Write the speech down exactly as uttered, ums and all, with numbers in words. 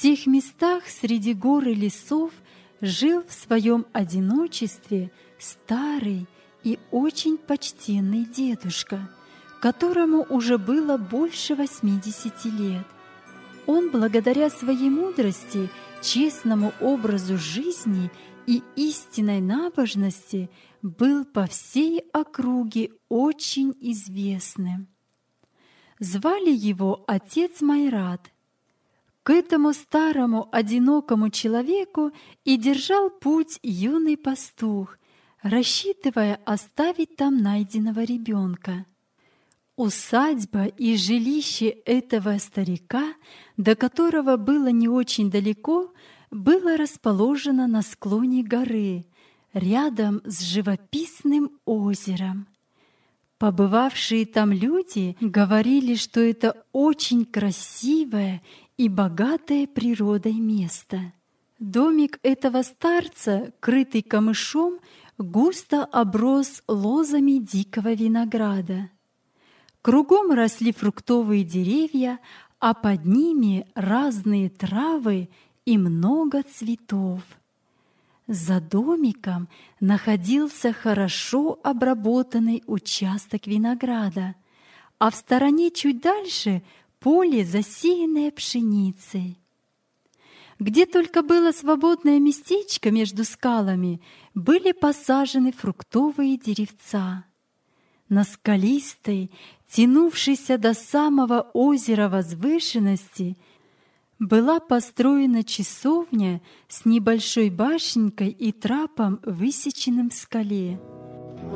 тех местах среди гор и лесов жил в своем одиночестве старый и очень почтенный дедушка, которому уже было больше восьмидесяти лет. Он, благодаря своей мудрости, честному образу жизни и истинной набожности, был по всей округе очень известным. Звали его отец Майрат. К этому старому одинокому человеку и держал путь юный пастух, рассчитывая оставить там найденного ребенка. Усадьба и жилище этого старика, до которого было не очень далеко, было расположено на склоне горы, рядом с живописным озером. Побывавшие там люди говорили, что это очень красивое и богатое природой место. Домик этого старца, крытый камышом, густо оброс лозами дикого винограда. Кругом росли фруктовые деревья, а под ними разные травы и много цветов. За домиком находился хорошо обработанный участок винограда, а в стороне чуть дальше поле, засеянное пшеницей. Где только было свободное местечко между скалами, были посажены фруктовые деревца. На скалистой, тянувшейся до самого озера возвышенности, была построена часовня с небольшой башенкой и трапом, высеченным в скале.